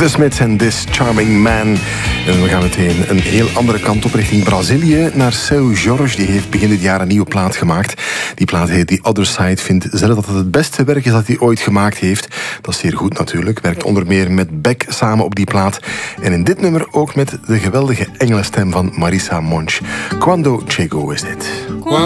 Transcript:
The Smiths en This Charming Man. En we gaan meteen een heel andere kant op richting Brazilië. Naar Seu Jorge. Die heeft begin dit jaar een nieuwe plaat gemaakt. Die plaat heet The Other Side. Vindt zelf dat het het beste werk is dat hij ooit gemaakt heeft. Dat is zeer goed natuurlijk. Werkt onder meer met Beck samen op die plaat. En in dit nummer ook met de geweldige engelenstem van Marisa Monch. Quando Chego is dit.